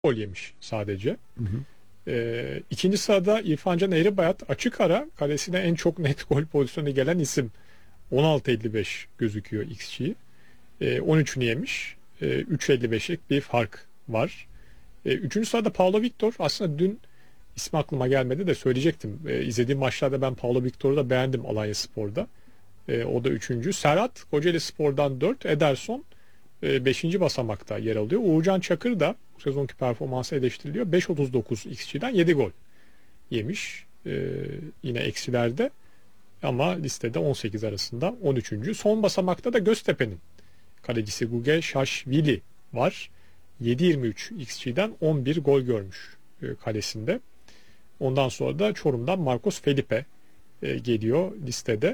gol yemiş sadece. Hı hı. İkinci sırada İrfan Can Eğribayat açık ara kalesine en çok net gol pozisyonu gelen isim. 16.55 gözüküyor XG. 13'ünü yemiş. 3.55'lik bir fark var. Üçüncü sırada Paulo Victor. Aslında dün ismi aklıma gelmedi de söyleyecektim. İzlediğim maçlarda ben Paulo Victor'u da beğendim Alanyaspor'da. O da üçüncü. Serhat Kocaeli Spor'dan 4. Ederson 5. basamakta yer alıyor. Uğurcan Çakır da bu sezonki performansı eleştiriliyor. 5.39 XG'den 7 gol yemiş. Yine eksilerde ama listede 18 arasında 13. Son basamakta da Göztepe'nin kalecisi Gugelshashvili var. 7.23 XG'den 11 gol görmüş kalesinde. Ondan sonra da Çorum'dan Marcos Felipe geliyor listede.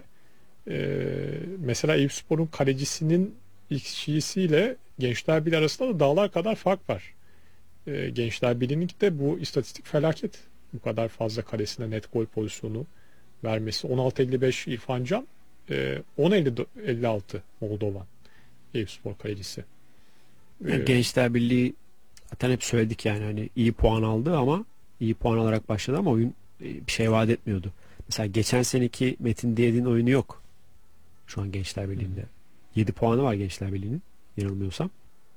Mesela Eyüpspor'un kalecisinin XG'siyle Gençler Birliği arasında da dağlar kadar fark var. Gençler Birliği'nin de bu istatistik felaket. Bu kadar fazla kalesine net gol pozisyonu vermesi. 16.55 İrfan Can, 10.56 Moldovan Eyüpspor kalecisi. Gençler Birliği zaten hep söyledik yani hani iyi puan aldı ama iyi puan alarak başladı ama oyun bir şey vaat etmiyordu. Mesela geçen seneki Metin Diyed'in oyunu yok. Şu an Gençler Birliği'nde. 7 puanı var Gençler Birliği'nin yanılmıyorsam.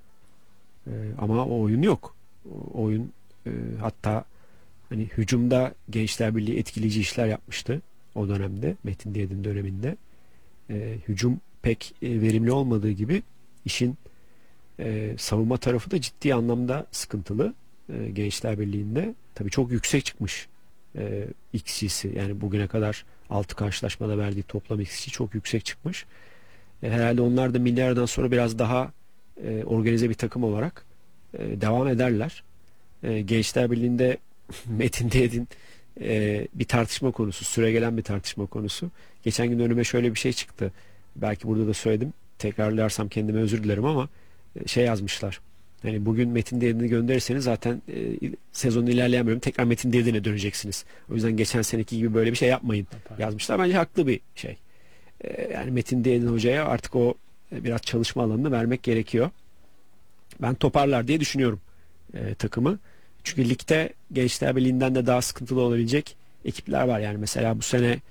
Ama o oyun yok. O oyun hatta hani hücumda Gençler Birliği etkileyici işler yapmıştı o dönemde. Metin Diyed'in döneminde. Hücum pek verimli olmadığı gibi işin savunma tarafı da ciddi anlamda sıkıntılı. Gençler Birliği'nde tabii çok yüksek çıkmış XG'si. Yani bugüne kadar 6 karşılaşmada verdiği toplam XG çok yüksek çıkmış. Herhalde onlar da milyardan sonra biraz daha organize bir takım olarak devam ederler. Gençler Birliği'nde Metin Diyed'in bir tartışma konusu, süregelen bir tartışma konusu. Geçen gün önüme şöyle bir şey çıktı. Belki burada da söyledim. Tekrarlarsam kendime özür dilerim ama şey yazmışlar. Yani bugün Metin Diyedin'i gönderirseniz zaten sezonun ilerleyen bölümü tekrar Metin Diyedin'e döneceksiniz. O yüzden geçen seneki gibi böyle bir şey yapmayın yazmışlar. Bence haklı bir şey. Yani Metin Diyedin hocaya artık o biraz çalışma alanını vermek gerekiyor. Ben toparlar diye düşünüyorum takımı. Çünkü ligde Gençler Birliği'nden de daha sıkıntılı olabilecek ekipler var. Yani mesela bu sene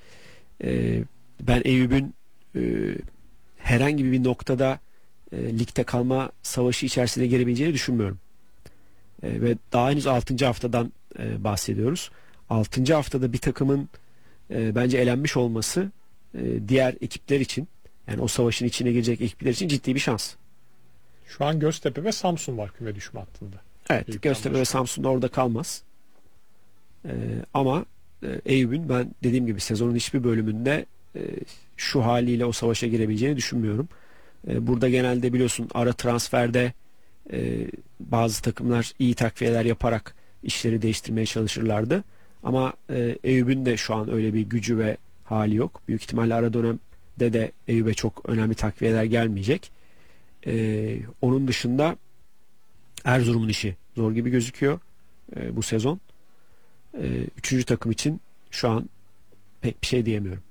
ben Eyüp'ün herhangi bir noktada ligde kalma savaşı içerisine girebileceğini düşünmüyorum. Ve daha henüz 6. haftadan bahsediyoruz. 6. haftada bir takımın bence elenmiş olması diğer ekipler için, yani o savaşın içine girecek ekipler için ciddi bir şans. Şu an Göztepe ve Samsun var küme düşme hattında. Evet, Göztepe ve Samsun da orada kalmaz. Ama Eyüp'ün ben dediğim gibi sezonun hiçbir bölümünde şu haliyle o savaşa girebileceğini düşünmüyorum. Burada genelde biliyorsun ara transferde bazı takımlar iyi takviyeler yaparak işleri değiştirmeye çalışırlardı. Ama Eyüp'ün de şu an öyle bir gücü ve hali yok. Büyük ihtimalle ara dönemde de Eyüp'e çok önemli takviyeler gelmeyecek. Onun dışında Erzurum'un işi zor gibi gözüküyor bu sezon. Üçüncü takım için şu an pek bir şey diyemiyorum.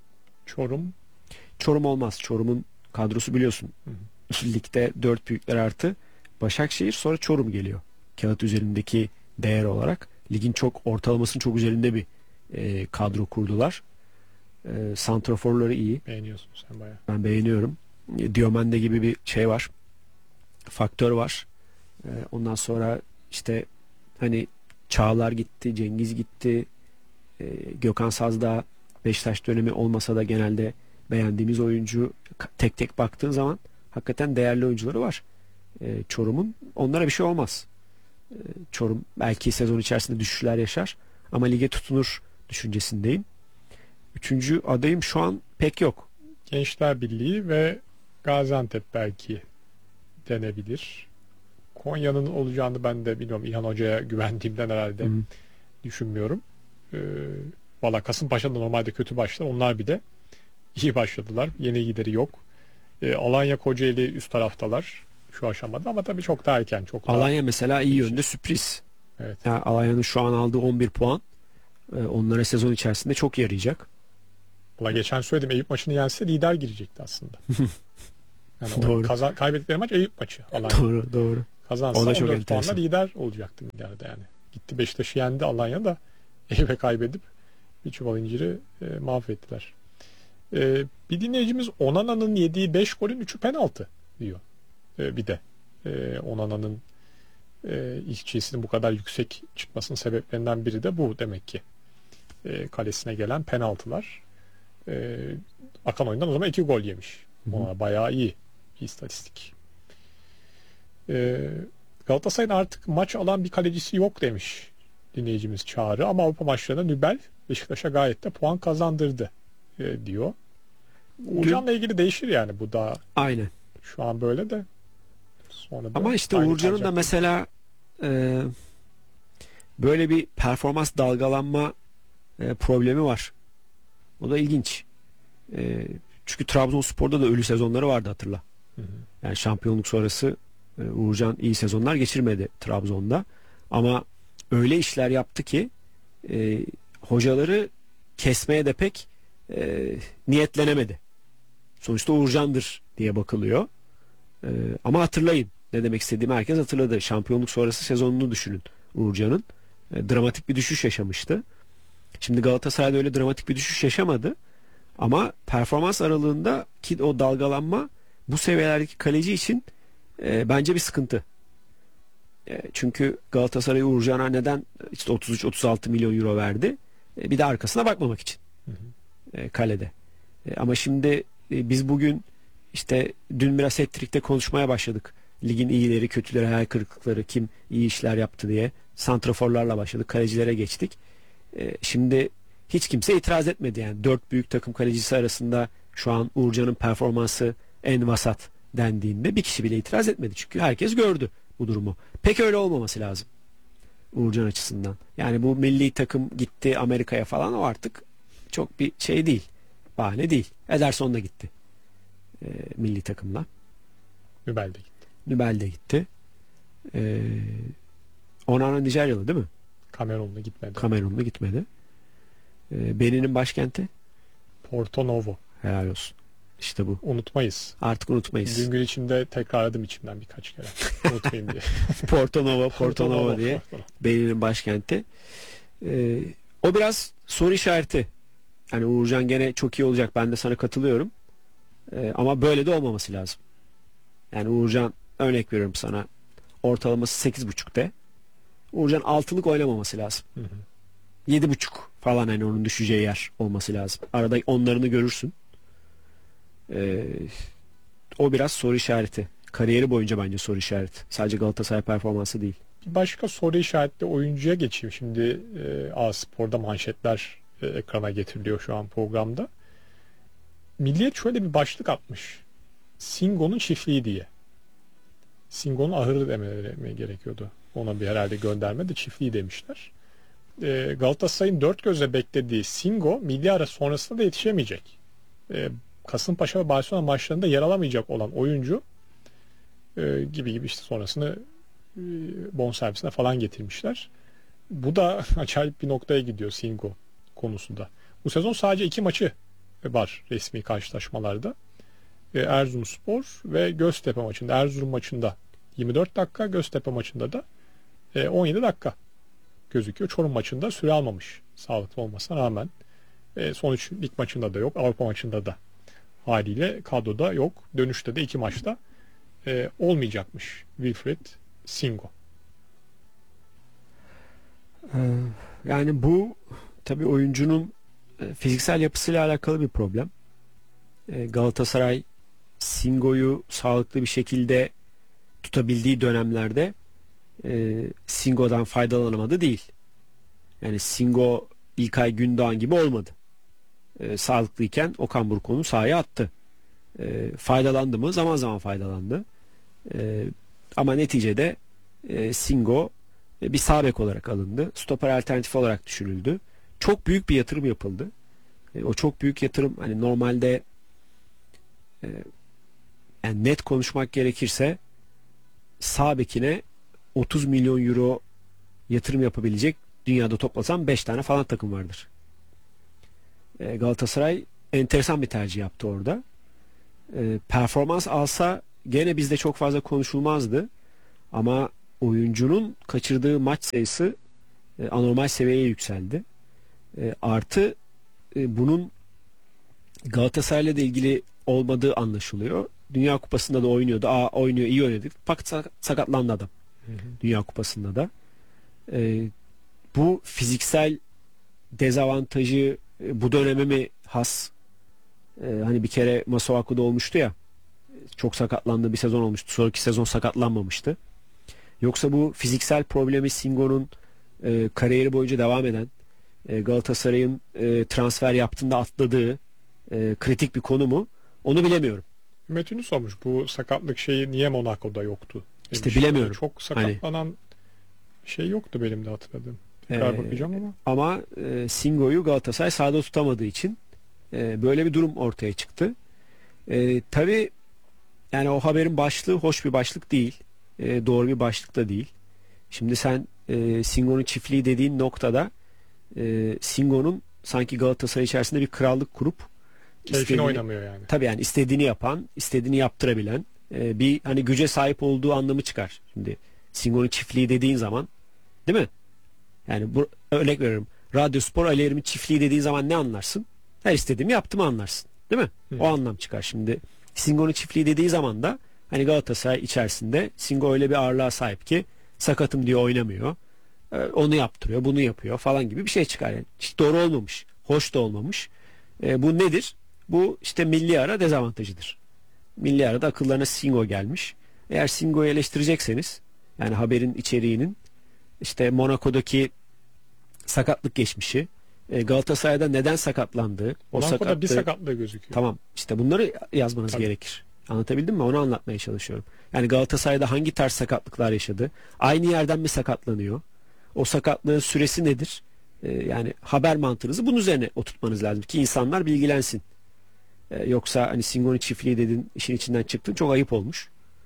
Çorum olmaz. Çorum'un kadrosu biliyorsun. Ligde 4 büyükler artı Başakşehir, sonra Çorum geliyor. Kağıt üzerindeki değer olarak. Ligin çok ortalamasının çok üzerinde bir kadro kurdular. Santraforları iyi. Beğeniyorsun sen bayağı. Ben beğeniyorum. Diomande gibi bir şey var. Faktör var. Ondan sonra işte hani Çağlar gitti, Cengiz gitti, Gökhan Sazdağ Beşiktaş dönemi olmasa da genelde beğendiğimiz oyuncu. Tek tek baktığın zaman hakikaten değerli oyuncuları var Çorum'un. Onlara bir şey olmaz. Çorum belki sezon içerisinde düşüşler yaşar ama lige tutunur düşüncesindeyim. Üçüncü adayım şu an pek yok. Gençler Birliği ve Gaziantep belki denebilir. Konya'nın olacağını ben de bilmiyorum. İlhan Hoca'ya güvendiğimden herhalde düşünmüyorum. Valla Kasımpaşa'da normalde kötü başladı. Onlar bir de iyi başladılar. Yeni gideri yok. Alanya Kocaeli üst taraftalar şu aşamada ama tabii çok daha erken. Alanya mesela iyi yönde sürpriz. Evet. Yani Alanya'nın şu an aldığı 11 puan onlara sezon içerisinde çok yarayacak. Valla geçen söyledim, Eyüp maçını yense lider girecekti aslında. Yani doğru. Kaybettikleri maç Eyüp maçı. Alanya. Doğru. kazansa O da çok 14 puanla enteresan. lider olacaktı Midyar'da yani. Gitti Beşiktaş'ı yendi, Alanya da eve kaybedip bir çuval inciri mahvettiler. Bir dinleyicimiz Onana'nın yediği 5 golün 3'ü penaltı diyor. Bir de Onana'nın XG'sinin bu kadar yüksek çıkmasının sebeplerinden biri de bu demek ki. Kalesine gelen penaltılar. Akan oyundan o zaman 2 gol yemiş. Ona bayağı iyi bir istatistik. Galatasaray'ın artık maç alan bir kalecisi yok demiş dinleyicimiz Çağrı, ama Avrupa maçlarında Nübel Beşiktaş'a gayet de puan kazandırdı diyor. Uğurcan'la ilgili değişir yani, bu da Aynen. şu an böyle de. Sonra da Ama işte Uğurcan'ın da mesela böyle bir performans dalgalanma problemi var. O da ilginç. Çünkü Trabzonspor'da da ölü sezonları vardı, hatırla. Hı hı. Yani şampiyonluk sonrası Uğurcan iyi sezonlar geçirmedi Trabzon'da. Ama öyle işler yaptı ki hocaları kesmeye de pek niyetlenemedi. Sonuçta Uğurcan'dır diye bakılıyor. Ama hatırlayın, ne demek istediğimi herkes hatırladı. Şampiyonluk sonrası sezonunu düşünün Uğurcan'ın. Dramatik bir düşüş yaşamıştı. Şimdi Galatasaray'da öyle dramatik bir düşüş yaşamadı. Ama performans aralığında ki o dalgalanma bu seviyelerdeki kaleci için bence bir sıkıntı. Çünkü Galatasaray Uğurcan'a neden işte 33-36 milyon euro verdi? Bir de arkasına bakmamak için. Hı hı. Kalede. Ama şimdi biz bugün işte dün biraz hat-trick'te konuşmaya başladık. Ligin iyileri, kötüleri, hayal kırıklıkları, kim iyi işler yaptı diye. Santraforlarla başladık. Kalecilere geçtik. Şimdi hiç kimse itiraz etmedi yani. 4 büyük takım kalecisi arasında şu an Uğurcan'ın performansı en vasat dendiğinde bir kişi bile itiraz etmedi. Çünkü herkes gördü bu durumu. Pek öyle olmaması lazım Uğurcan açısından. Yani bu milli takım gitti Amerika'ya falan, o artık çok bir şey değil. Bahane değil. Ederson da gitti. Milli takımla. Nübel de gitti. Nübel de gitti. Onana Nijeryalı değil mi? Kamerun'la gitmedi. Kamerun'la gitmedi. Benin'in başkenti? Porto Novo. Helal olsun. İşte bu. Unutmayız. Artık unutmayız. Dün gün içinde tekrarladım içimden birkaç kere. Unutmayayım diye. Porto Novo diye. Benin'in başkenti. O biraz soru işareti. Yani Uğurcan gene çok iyi olacak. Ben de sana katılıyorum. Ama böyle de olmaması lazım. Yani Uğurcan, örnek veriyorum sana, ortalaması 8.5'te. Uğurcan 6'lık oynamaması lazım. Hı hı. 7.5 falan, hani onun düşeceği yer olması lazım. Arada onlarını görürsün. O biraz soru işareti. Kariyeri boyunca bence soru işareti. Sadece Galatasaray performansı değil. Bir başka soru işaretli oyuncuya geçeyim. Şimdi A-Spor'da manşetler ekrana getiriliyor şu an programda. Milliyet şöyle bir başlık atmış. Singo'nun çiftliği diye. Singo'nun ahırı demeleri mi gerekiyordu? Ona bir herhalde gönderme de çiftliği demişler. Galatasaray'ın dört gözle beklediği Singo milli ara sonrasında da yetişemeyecek. Kasımpaşa ve Barcelona maçlarında yer alamayacak olan oyuncu gibi işte sonrasını bonservisine falan getirmişler. Bu da acayip bir noktaya gidiyor Singo konusunda. Bu sezon sadece 2 maçı var resmi karşılaşmalarda. Erzurumspor ve Göztepe maçında. Erzurum maçında 24 dakika, Göztepe maçında da 17 dakika gözüküyor. Çorum maçında süre almamış sağlıklı olmasına rağmen. Son 3 lig maçında da yok. Avrupa maçında da haliyle kadroda yok. Dönüşte de 2 maçta olmayacakmış Wilfried Singo. Yani bu tabii oyuncunun fiziksel yapısıyla alakalı bir problem. Galatasaray Singo'yu sağlıklı bir şekilde tutabildiği dönemlerde Singo'dan faydalanamadı değil. Yani Singo İlkay Gündoğan gibi olmadı. Sağlıklıyken Okan Buruk onu sahaya attı. Faydalandı mı? Zaman zaman faydalandı. Ama neticede Singo bir sağ bek olarak alındı. Stoper alternatifi olarak düşünüldü. Çok büyük bir yatırım yapıldı. O çok büyük yatırım, hani normalde yani net konuşmak gerekirse sağ bekine 30 milyon euro yatırım yapabilecek dünyada toplasan 5 tane falan takım vardır. Galatasaray enteresan bir tercih yaptı orada. Performans alsa gene bizde çok fazla konuşulmazdı. Ama oyuncunun kaçırdığı maç sayısı anormal seviyeye yükseldi. Artı bunun Galatasaray'la da ilgili olmadığı anlaşılıyor. Dünya Kupası'nda da oynuyordu. Oynuyor, iyi oynadı. Fakat sakatlandı adam. Hı hı. Dünya Kupası'nda da. Bu fiziksel dezavantajı bu döneme mi has? Hani bir kere Masuaku'da olmuştu ya. Çok sakatlandığı bir sezon olmuştu. Sonraki sezon sakatlanmamıştı. Yoksa bu fiziksel problemi Singo'nun kariyeri boyunca devam eden Galatasaray'ın transfer yaptığında atladığı kritik bir konu mu? Onu bilemiyorum. Metin'i sormuş. Bu sakatlık şeyi niye Monaco'da yoktu demiş. İşte bilemiyorum. Çok sakatlanan şey yoktu benim de hatırladığım. Tekrar bakacağım ama. Ama Singo'yu Galatasaray sahada tutamadığı için böyle bir durum ortaya çıktı. Tabii yani o haberin başlığı hoş bir başlık değil. Doğru bir başlık da değil. Şimdi sen Singo'nun çiftliği dediğin noktada Singo'nun sanki Galatasaray içerisinde bir krallık kurup Keyfini oynamıyor yani. Tabii yani istediğini yapan, istediğini yaptırabilen bir hani güce sahip olduğu anlamı çıkar. Şimdi Singo'nun çiftliği dediğin zaman, değil mi? Yani bu örnek veriyorum. Radyospor Ali Erim'in çiftliği dediğin zaman ne anlarsın? Her istediğimi yaptım anlarsın. Değil mi? Hı. O anlam çıkar şimdi. Singo'nun çiftliği dediği zaman da hani Galatasaray içerisinde Singo öyle bir ağırlığa sahip ki sakatım diye oynamıyor. Onu yaptırıyor, bunu yapıyor falan gibi bir şey çıkar. Yani hiç doğru olmamış. Hoş da olmamış. Bu nedir? Bu işte milli ara dezavantajıdır. Milli arada akıllarına Singo gelmiş. Eğer Singo'yu eleştirecekseniz yani haberin içeriğinin işte Monaco'daki sakatlık geçmişi, Galatasaray'da neden sakatlandığı, Monaco'da bir sakatlığı gözüküyor. Tamam, işte bunları yazmanız Tabii. gerekir. Anlatabildim mi? Onu anlatmaya çalışıyorum. Yani Galatasaray'da hangi tarz sakatlıklar yaşadı? Aynı yerden mi sakatlanıyor? O sakatlığın süresi nedir? Yani haber mantığınızı bunun üzerine oturtmanız lazım ki insanlar bilgilensin. Yoksa hani Singo'nun çiftliği dedin, işin içinden çıktın, çok ayıp olmuş.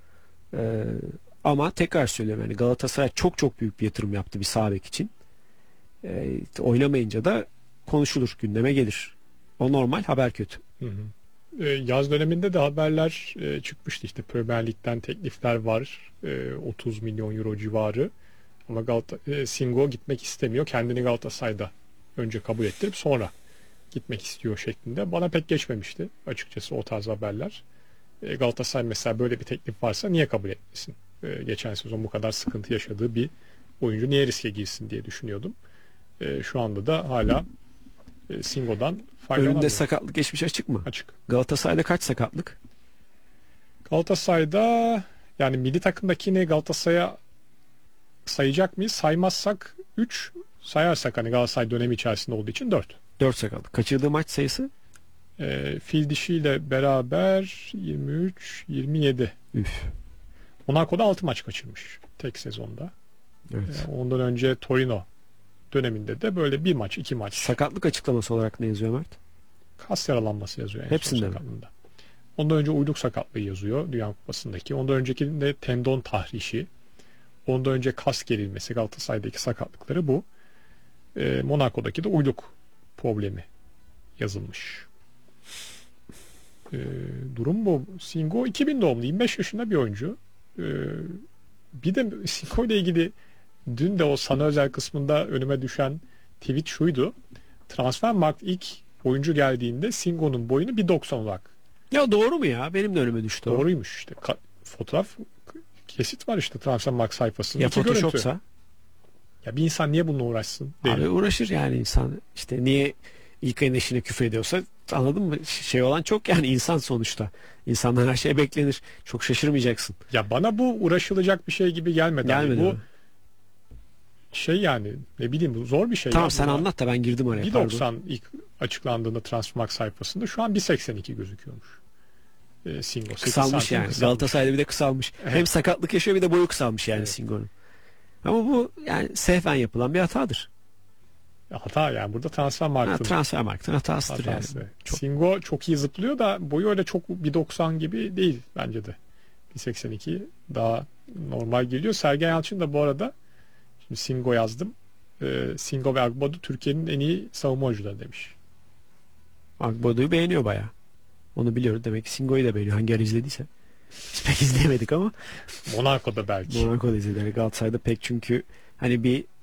Ama tekrar söylüyorum, yani Galatasaray çok çok büyük bir yatırım yaptı bir sağ bek için. Oynamayınca da konuşulur, gündeme gelir. O normal, haber kötü. Hı hı. Yaz döneminde de haberler çıkmıştı, işte Premier Lig'den teklifler var, 30 milyon euro civarı, ama Singo gitmek istemiyor, kendini Galatasaray'da önce kabul ettirip sonra gitmek istiyor şeklinde. Bana pek geçmemişti açıkçası o tarz haberler. Galatasaray mesela böyle bir teklif varsa niye kabul etmesin? Geçen sezon bu kadar sıkıntı yaşadığı bir oyuncu niye riske girsin diye düşünüyordum. Şu anda da hala Singo'dan faydalanıyor. Önünde sakatlık geçmiş açık mı? Açık. Galatasaray'da kaç sakatlık? Galatasaray'da yani milli takımdakini Galatasaray'a sayacak mıyız? Saymazsak 3, sayarsak hani Galatasaray dönemi içerisinde olduğu için 4. 4 sakatlık. Kaçırdığı maç sayısı? Fil dişiyle beraber 23, 27. Üf. Monaco'da 6 maç kaçırmış tek sezonda. Evet. Ondan önce Torino döneminde de böyle bir maç, 2 maç. Sakatlık açıklaması olarak ne yazıyor Mert? Kas yaralanması yazıyor. Hepsinde mi? Ondan önce uyluk sakatlığı yazıyor Dünya Kupası'ndaki. Ondan önceki de tendon tahrişi. Ondan önce kas gerilmesi, Galatasaray'daki sakatlıkları bu. Monaco'daki de uyluk problemi yazılmış. Durum bu. Singo 2000 doğumlu, 25 yaşında bir oyuncu. Bir de Singo ile ilgili dün de o sana özel kısmında önüme düşen tweet şuydu. Transfermarkt ilk oyuncu geldiğinde Singo'nun boyunu 1.90 olarak. Ya doğru mu ya? Benim de önüme düştü o. Doğruymuş işte. Fotoğraf kesit var işte Transfermarkt sayfasında. Ya Photoshop'sa? Ya bir insan niye bununla uğraşsın? Abi uğraşır yani insan. İşte niye ilk ayın eşine küfür ediyorsa, anladın mı? Şey olan çok, yani insan sonuçta. İnsandan her şey beklenir. Çok şaşırmayacaksın. Ya bana bu uğraşılacak bir şey gibi gelmedi. Gelmedi bu mi? Şey yani ne bileyim, bu zor bir şey. Tamam, ya. sen anlat da ben girdim araya. 1.90 ilk açıklandığında Transfermarkt sayfasında, şu an 1.82 gözüküyormuş. Singo. Kısalmış yani. Kısalmış. Galatasaray'da bir de kısalmış. Evet. Hem sakatlık yaşıyor, bir de boyu kısalmış yani, Evet. Singo'nun. Ama bu yani sehven yapılan bir hatadır. Hata yani burada Transfermarkt'ın Transfermarkt'ın hatasıdır hatası. yani. Çok... Singo çok iyi zıplıyor da boyu öyle çok 1.90 gibi değil bence de. 1.82 daha normal geliyor. Sergen Yalçın da bu arada, şimdi Singo yazdım. Singo ve Agbodu Türkiye'nin en iyi savunma oyuncuları demiş. Agbodu'yu beğeniyor bayağı. Onu biliyorum. Demek ki Singo'yu da beğeniyor. Hangi ara izlediyse. Biz pek izleyemedik ama Monaco'da belki. Monaco'da izledik. Galatasaray'da pek, çünkü hani bir